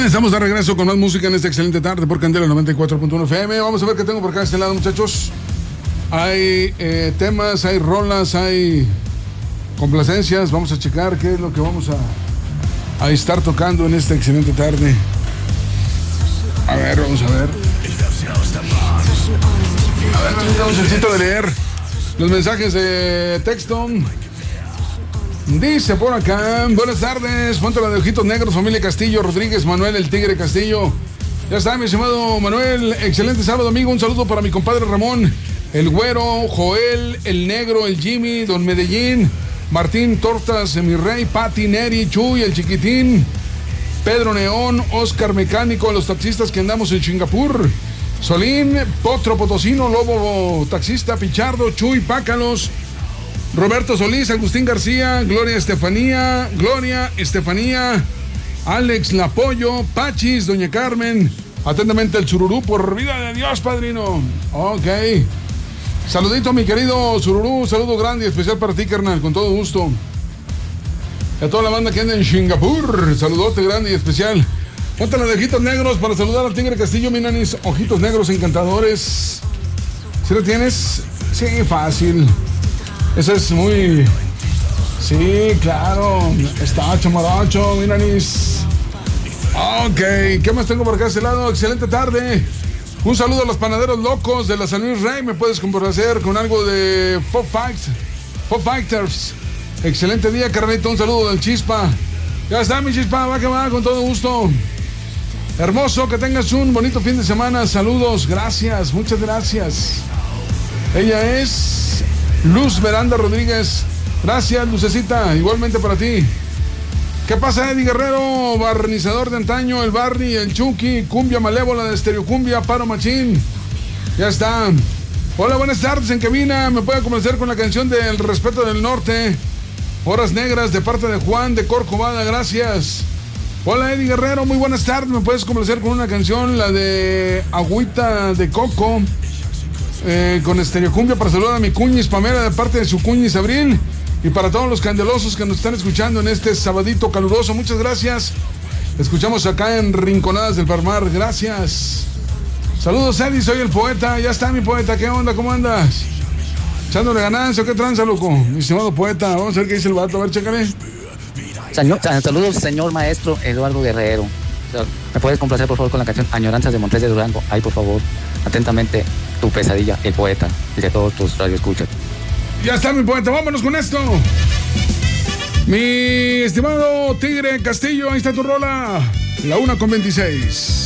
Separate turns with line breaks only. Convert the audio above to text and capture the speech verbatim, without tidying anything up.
Estamos de regreso con más música en esta excelente tarde por Candela noventa y cuatro punto uno F M. Vamos a ver qué tengo por acá de este lado, muchachos. Hay eh, temas, hay rolas, hay complacencias. Vamos a checar qué es lo que vamos a, a estar tocando en esta excelente tarde. A ver, vamos a ver. A ver, necesito de leer los mensajes de texto. Dice por acá, buenas tardes, ponte la de Ojitos Negros, familia Castillo, Rodríguez, Manuel, el Tigre Castillo. Ya está, mi estimado Manuel, excelente sábado, amigo. Un saludo para mi compadre Ramón, el Güero, Joel, el Negro, el Jimmy, Don Medellín, Martín Tortas, mi rey, Pati, Neri, Chuy, el Chiquitín, Pedro Neón, Oscar Mecánico, los taxistas que andamos en Singapur, Solín, Potro Potosino, Lobo Taxista, Pichardo, Chuy, Pácalos, Roberto Solís, Agustín García, Gloria Estefanía, Gloria Estefanía, Alex Lapollo, Pachis, Doña Carmen, atentamente el Sururú, por vida de Dios, padrino. Ok. Saludito, mi querido Sururú, saludo grande y especial para ti, carnal, con todo gusto. Y a toda la banda que anda en Singapur, saludote grande y especial. Ponte la de Ojitos Negros para saludar al Tigre Castillo, mi nanis. Ojitos Negros encantadores. ¿Sí lo tienes? Sí, fácil. Eso es muy... Sí, claro. Está chamaracho, mi nanis. Ok, ¿qué más tengo por acá de este lado? Excelente tarde. Un saludo a los panaderos locos de la San Luis Rey. Me puedes complacer con algo de Pop Fights, Pop Fighters. Excelente día, carnalito. Un saludo del Chispa. Ya está, mi Chispa. Va que va, con todo gusto. Hermoso, que tengas un bonito fin de semana. Saludos, gracias, muchas gracias. Ella es Luz Veranda Rodríguez. Gracias, Lucecita. Igualmente para ti. ¿Qué pasa, Eddie Guerrero? Barnizador de antaño, el Barney, el Chucky, Cumbia Malévola de Estereocumbia, Paro Machín. Ya está. Hola, buenas tardes en cabina. Me puede complacer con la canción de El Respeto del Norte. Horas Negras de parte de Juan de Corcovada. Gracias. Hola, Eddie Guerrero. Muy buenas tardes. Me puedes complacer con una canción, la de Agüita de Coco. Eh, con Estereocumbia para saludar a mi cuñis Pamela de parte de su cuñis Abril. Y para todos los candelosos que nos están escuchando en este sabadito caluroso, muchas gracias. Escuchamos acá en Rinconadas del Palmar, gracias. Saludos, Eddie, soy el poeta. Ya está, mi poeta, ¿qué onda? ¿Cómo andas? ¿Echándole ganancia o qué tranza, loco? Mi estimado poeta, vamos a ver qué dice el vato, a ver, chécale.
Señor, saludos, señor maestro Eduardo Guerrero. ¿Me puedes complacer, por favor, con la canción Añoranzas de Montes de Durango? Ay, por favor, atentamente, tu pesadilla, el poeta, y de todos tus radioescuchas.
Ya está, mi poeta, vámonos con esto. Mi estimado Tigre Castillo, ahí está tu rola. La una con veintiséis.